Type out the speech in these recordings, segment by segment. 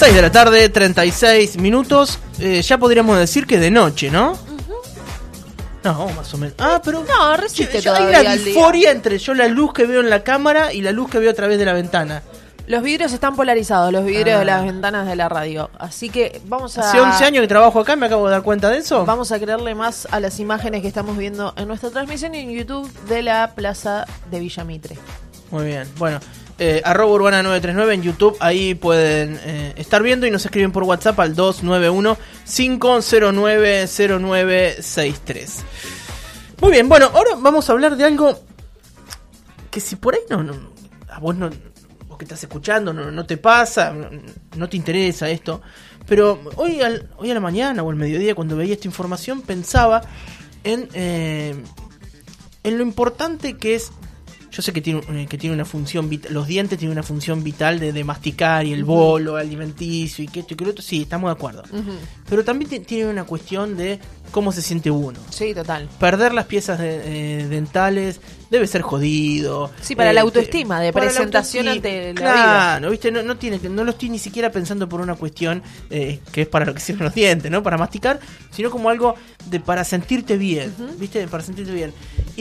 6 de la tarde, 36 minutos. Ya podríamos decir que de noche, ¿no? No, más o menos. Pero no, resiste todavía. Hay una disforia entre yo la luz que veo en la cámara y la luz que veo a través de la ventana. Los vidrios están polarizados, los vidrios de las ventanas de la radio. Así que vamos a... Hace 11 años que trabajo acá, me acabo de dar cuenta de eso. Vamos a creerle más a las imágenes que estamos viendo en nuestra transmisión en YouTube de la Plaza de Villa Mitre. Muy bien, bueno, @urbana939 en YouTube, ahí pueden estar viendo y nos escriben por WhatsApp al 291-509-0963. Muy bien, bueno, ahora vamos a hablar de algo que si por ahí a vos no, vos que estás escuchando, no te pasa, no te interesa esto, pero hoy a la mañana o al mediodía cuando veía esta información pensaba en lo importante que es. Yo sé que tiene una función vital, los dientes tienen una función vital de masticar y el bolo alimenticio y que esto y que lo otro, sí, estamos de acuerdo. Pero también tiene una cuestión de cómo se siente uno. Sí, total. Perder las piezas dentales debe ser jodido. Sí, para la autoestima, de presentación ante la vida. Claro, ¿viste? No lo estoy ni siquiera pensando por una cuestión que es para lo que sirven los dientes, ¿no? Para masticar, sino como algo para sentirte bien, ¿viste? Para sentirte bien.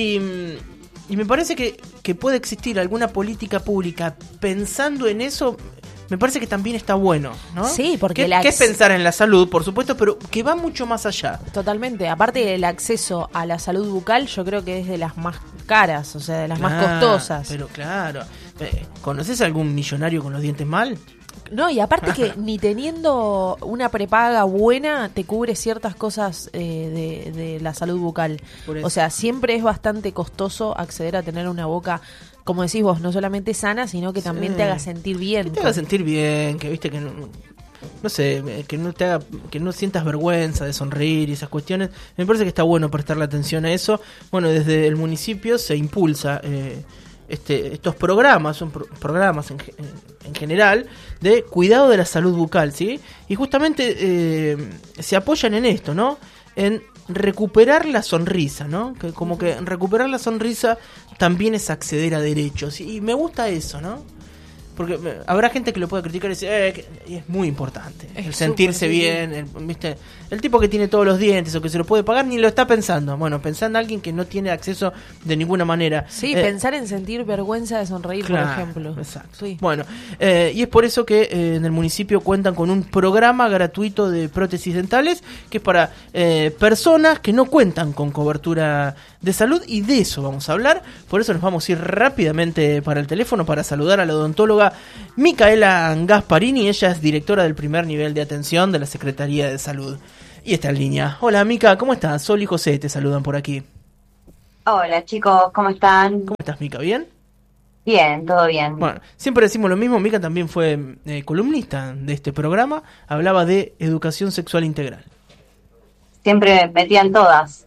Y me parece que puede existir alguna política pública pensando en eso. Me parece que también está bueno, ¿no? Sí, porque que es pensar en la salud, por supuesto, pero que va mucho más allá. Totalmente. Aparte, el acceso a la salud bucal yo creo que es de las más caras, o sea, de las más costosas. Pero claro, ¿conoces a algún millonario con los dientes mal? No, y aparte que ni teniendo una prepaga buena te cubre ciertas cosas de la salud bucal. O sea, siempre es bastante costoso acceder a tener una boca, como decís vos, no solamente sana, sino que también te haga sentir bien. Que te haga sentir bien, que viste que no sé, que no sientas vergüenza de sonreír y esas cuestiones. Me parece que está bueno prestarle atención a eso. Bueno, desde el municipio se impulsa estos programas, son programas en general de cuidado de la salud bucal, ¿sí? Y justamente se apoyan en esto, ¿no? En recuperar la sonrisa, ¿no? Que como que recuperar la sonrisa también es acceder a derechos. Y me gusta eso, ¿no? Porque habrá gente que lo pueda criticar y decir, y es muy importante el sentirse bien, ¿viste? El tipo que tiene todos los dientes o que se lo puede pagar ni lo está pensando. Bueno, pensando en alguien que no tiene acceso de ninguna manera. Sí, pensar en sentir vergüenza de sonreír, claro, por ejemplo. Exacto. Sí. Bueno, y es por eso que en el municipio cuentan con un programa gratuito de prótesis dentales que es para personas que no cuentan con cobertura de salud, y de eso vamos a hablar. Por eso nos vamos a ir rápidamente para el teléfono para saludar a la odontóloga Micaela Gasparini. Ella es directora del primer nivel de atención de la Secretaría de Salud y está en línea. Hola Mica, ¿cómo estás? Sol y José te saludan por aquí. Hola chicos, ¿cómo están? ¿Cómo estás, Mica? ¿Bien? Bien, todo bien. Bueno, siempre decimos lo mismo. Mica también fue columnista de este programa. Hablaba de educación sexual integral. Siempre metían todas.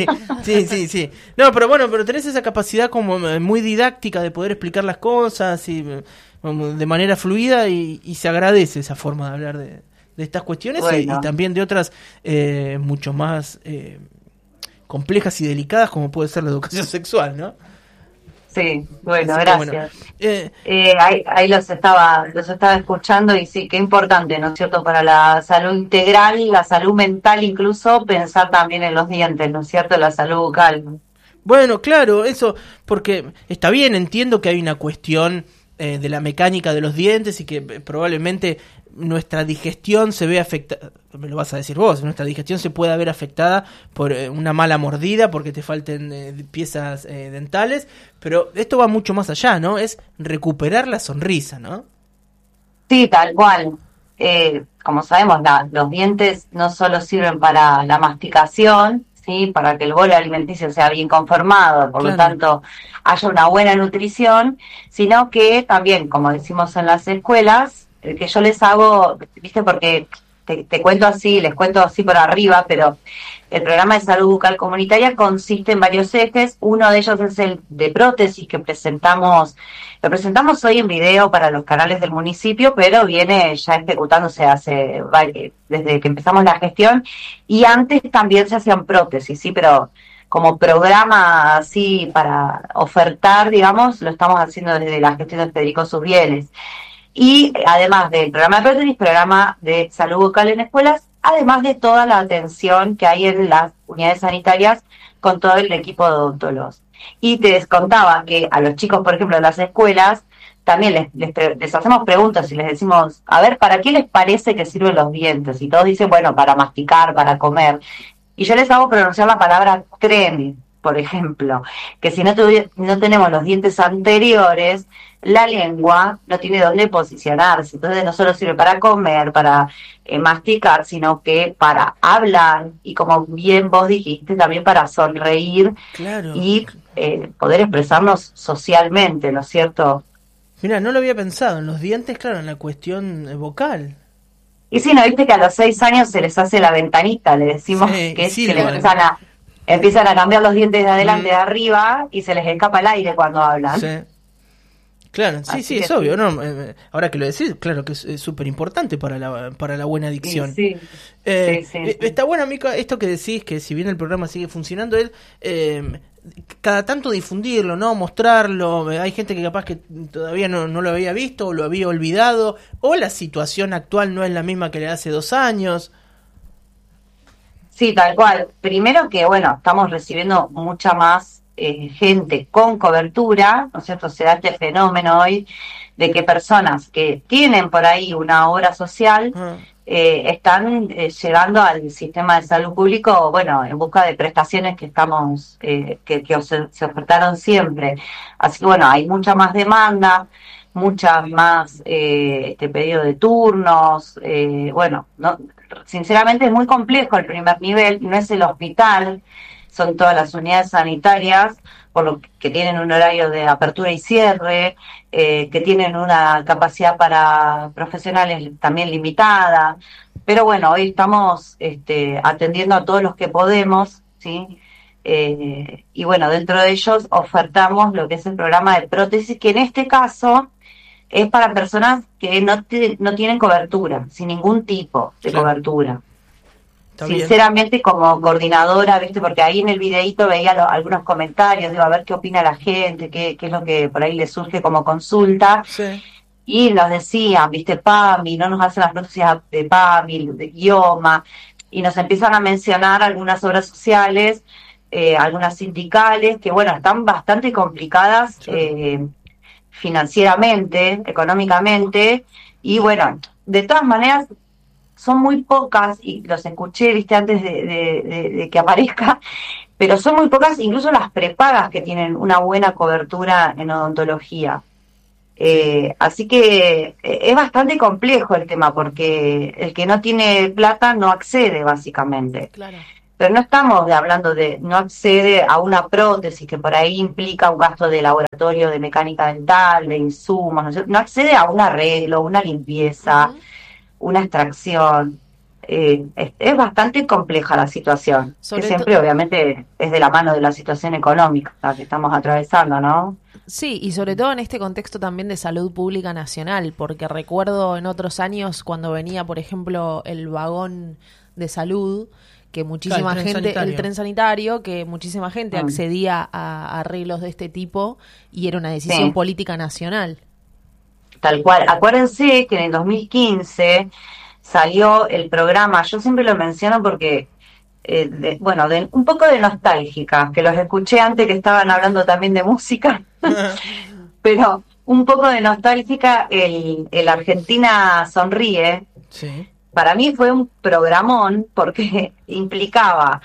Sí. No, pero bueno, pero tenés esa capacidad como muy didáctica de poder explicar las cosas y de manera fluida y se agradece esa forma de hablar de estas cuestiones. Bueno. Y también de otras mucho más complejas y delicadas como puede ser la educación sexual, ¿no? Sí, bueno, gracias. Bueno, ahí los estaba escuchando y sí, qué importante, ¿no es cierto? Para la salud integral, la salud mental incluso, pensar también en los dientes, ¿no es cierto? La salud bucal. Bueno, claro, eso, porque está bien, entiendo que hay una cuestión de la mecánica de los dientes y que probablemente nuestra digestión se ve afectada, me lo vas a decir vos, nuestra digestión se puede ver afectada por una mala mordida, porque te falten piezas dentales, pero esto va mucho más allá, ¿no? Es recuperar la sonrisa, ¿no? Sí, tal cual. Como sabemos, los dientes no solo sirven para la masticación, ¿sí? Para que el bolo alimenticio sea bien conformado, por lo tanto haya una buena nutrición, sino que también, como decimos en las escuelas, que yo les hago, viste, porque te cuento así, les cuento así por arriba, pero el programa de salud bucal comunitaria consiste en varios ejes. Uno de ellos es el de prótesis que lo presentamos hoy en video para los canales del municipio, pero viene ya ejecutándose desde que empezamos la gestión, y antes también se hacían prótesis, sí, pero como programa así para ofertar, digamos, lo estamos haciendo desde la gestión de Federico Susbieles. Y además del programa de prótesis, programa de salud bucal en escuelas, además de toda la atención que hay en las unidades sanitarias con todo el equipo de odontólogos. Y te contaba que a los chicos, por ejemplo, de las escuelas, también les hacemos preguntas y les decimos, a ver, ¿para qué les parece que sirven los dientes? Y todos dicen, bueno, para masticar, para comer. Y yo les hago pronunciar la palabra tren, por ejemplo, que si no tenemos los dientes anteriores, la lengua no tiene dónde posicionarse. Entonces no solo sirve para comer, para masticar, sino que para hablar y, como bien vos dijiste, también para sonreír. Claro. Y poder expresarnos socialmente, ¿no es cierto? Mira, no lo había pensado, en los dientes, claro, en la cuestión vocal. Y si no, viste que a los 6 años se les hace la ventanita, le decimos, sí, que es sí, que le empiezan a cambiar los dientes de adelante, de arriba, y se les escapa el aire cuando hablan. Sí. Claro, sí, es obvio, ¿no? Ahora que lo decís, claro que es súper importante para la buena dicción. Sí. Está bueno, Mica, esto que decís, que si bien el programa sigue funcionando, cada tanto difundirlo, ¿no? Mostrarlo. Hay gente que capaz que todavía no lo había visto, o lo había olvidado, o la situación actual no es la misma que le hace 2 años. Sí, tal cual. Primero que, bueno, estamos recibiendo mucha más gente con cobertura, ¿no es cierto? Se da este fenómeno hoy de que personas que tienen por ahí una obra social están llegando al sistema de salud público, bueno, en busca de prestaciones que estamos que se ofertaron siempre. Así que, bueno, hay mucha más demanda, muchas más pedido de turnos, bueno, no, sinceramente es muy complejo el primer nivel, no es el hospital, son todas las unidades sanitarias, por lo que tienen un horario de apertura y cierre, que tienen una capacidad para profesionales también limitada, pero bueno, hoy estamos atendiendo a todos los que podemos, ¿sí? Y bueno, dentro de ellos ofertamos lo que es el programa de prótesis, que en este caso es para personas que no tienen cobertura, sin ningún tipo de cobertura. Sinceramente, como coordinadora, viste, porque ahí en el videíto veía algunos comentarios, digo, a ver qué opina la gente, qué es lo que por ahí le surge como consulta. Sí. Y nos decían, viste, PAMI, no nos hacen las prótesis de PAMI, de Guioma, y nos empiezan a mencionar algunas obras sociales, algunas sindicales, que bueno, están bastante complicadas financieramente, económicamente, y bueno, de todas maneras son muy pocas, y los escuché, viste, antes de que aparezca, pero son muy pocas incluso las prepagas que tienen una buena cobertura en odontología. Así que es bastante complejo el tema, porque el que no tiene plata no accede, básicamente. Claro. Pero no estamos hablando de no accede a una prótesis que por ahí implica un gasto de laboratorio, de mecánica dental, de insumos, no accede a un arreglo, una limpieza, una extracción. Es bastante compleja la situación, que siempre obviamente es de la mano de la situación económica que estamos atravesando, ¿no? Sí, y sobre todo en este contexto también de salud pública nacional, porque recuerdo en otros años cuando venía, por ejemplo, el vagón de salud, que muchísima gente, el tren sanitario, que muchísima gente accedía a arreglos de este tipo y era una decisión política nacional. Tal cual. Acuérdense que en el 2015 salió el programa, yo siempre lo menciono porque, un poco de nostálgica, que los escuché antes que estaban hablando también de música, pero un poco de nostálgica, el Argentina Sonríe. Sí. Para mí fue un programón porque implicaba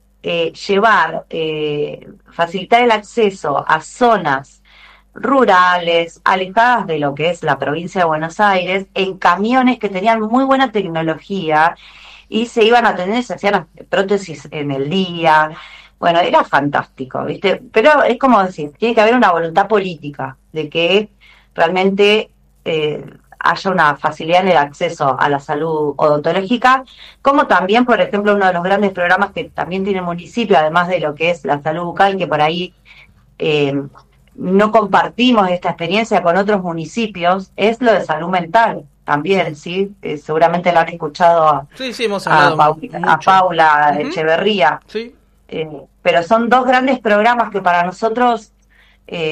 facilitar el acceso a zonas rurales, alejadas de lo que es la provincia de Buenos Aires, en camiones que tenían muy buena tecnología y se iban a atender, se hacían prótesis en el día. Bueno, era fantástico, ¿viste? Pero es como decir, tiene que haber una voluntad política de que realmente haya una facilidad en el acceso a la salud odontológica, como también, por ejemplo, uno de los grandes programas que también tiene el municipio, además de lo que es la salud bucal, que por ahí no compartimos esta experiencia con otros municipios, es lo de salud mental también, ¿sí? Seguramente lo han escuchado hemos hablado a Paula Echeverría. Sí. Pero son dos grandes programas que para nosotros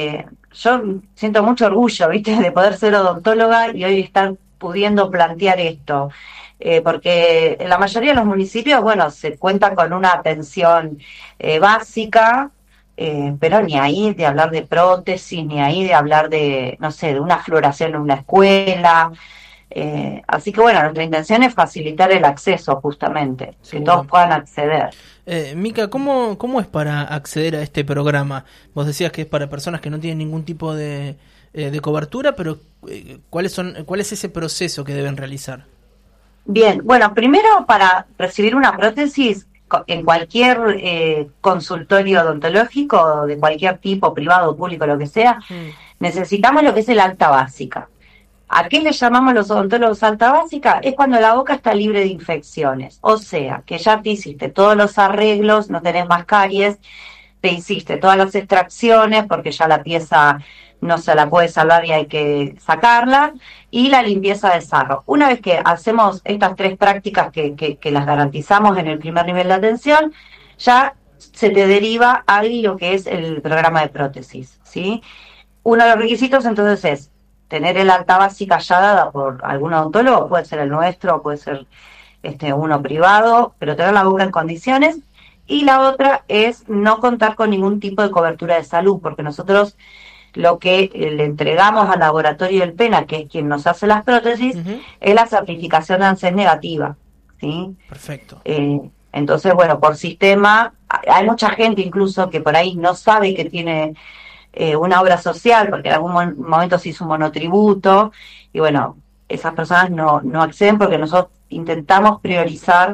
yo siento mucho orgullo, ¿viste? De poder ser odontóloga y hoy estar pudiendo plantear esto. Porque en la mayoría de los municipios, bueno, se cuenta con una atención básica, pero ni ahí de hablar de prótesis, ni ahí de hablar de, no sé, de una floración en una escuela. Así que bueno, nuestra intención es facilitar el acceso justamente, que todos puedan acceder. Mica, ¿cómo es para acceder a este programa? Vos decías que es para personas que no tienen ningún tipo de cobertura, pero ¿cuál es ese proceso que deben realizar? Bien, bueno, primero para recibir una prótesis en cualquier consultorio odontológico de cualquier tipo, privado, público, lo que sea, necesitamos lo que es el alta básica. ¿A qué le llamamos los odontólogos alta básica? Es cuando la boca está libre de infecciones, o sea, que ya te hiciste todos los arreglos, no tenés más caries, te hiciste todas las extracciones porque ya la pieza no se la puede salvar y hay que sacarla, y la limpieza de sarro. Una vez que hacemos estas 3 prácticas que las garantizamos en el primer nivel de atención, ya se te deriva a lo que es el programa de prótesis, ¿sí? Uno de los requisitos entonces es tener el alta básica ya dada por algún odontólogo, puede ser el nuestro, puede ser uno privado, pero tener la boca en condiciones. Y la otra es no contar con ningún tipo de cobertura de salud, porque nosotros lo que le entregamos al laboratorio del PENA, que es quien nos hace las prótesis, es la certificación de ANSES negativa, ¿sí? Perfecto. Entonces, bueno, por sistema, hay mucha gente incluso que por ahí no sabe que tiene una obra social, porque en algún momento se hizo un monotributo, y bueno, esas personas no acceden porque nosotros intentamos priorizar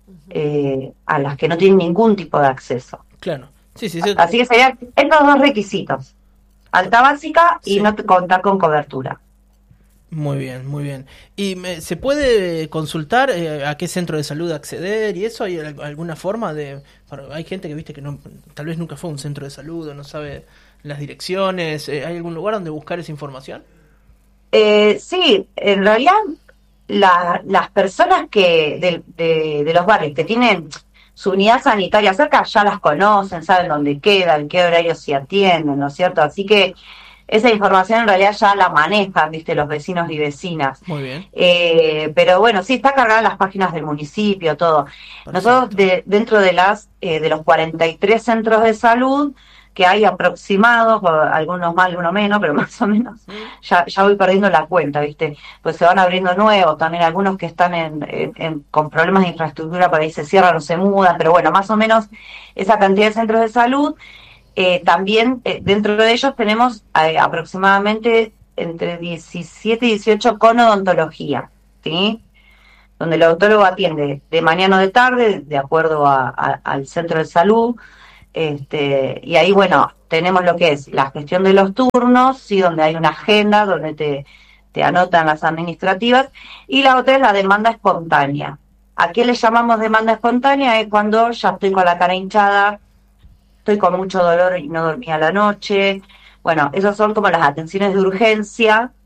a las que no tienen ningún tipo de acceso. Claro. Sí. Así que serían estos 2 requisitos: alta básica y no contar con cobertura. Muy bien, muy bien. ¿Y se puede consultar a qué centro de salud acceder y eso? ¿Hay alguna forma de...? Hay gente que viste que no, tal vez nunca fue a un centro de salud o no sabe las direcciones. ¿Hay algún lugar donde buscar esa información? Sí, en realidad las personas de los barrios que tienen su unidad sanitaria cerca ya las conocen, saben dónde quedan, qué horarios se atienden, ¿no es cierto? Así que esa información en realidad ya la manejan, viste, los vecinos y vecinas. Muy bien. Pero bueno, sí, está cargada en las páginas del municipio, todo. Perfecto. Nosotros dentro de los 43 centros de salud que hay aproximados, algunos más, algunos menos, pero más o menos, ya voy perdiendo la cuenta, ¿viste? Pues se van abriendo nuevos, también algunos que están con problemas de infraestructura, por ahí se cierran o se mudan, pero bueno, más o menos esa cantidad de centros de salud. También dentro de ellos tenemos aproximadamente entre 17 y 18 con odontología, ¿sí? Donde el odontólogo atiende de mañana o de tarde, de acuerdo al centro de salud. Y ahí, bueno, tenemos lo que es la gestión de los turnos, sí, donde hay una agenda, donde te anotan las administrativas, y la otra es la demanda espontánea. ¿A qué le llamamos demanda espontánea? Es cuando ya estoy con la cara hinchada, estoy con mucho dolor y no dormí a la noche. Bueno, esas son como las atenciones de urgencia,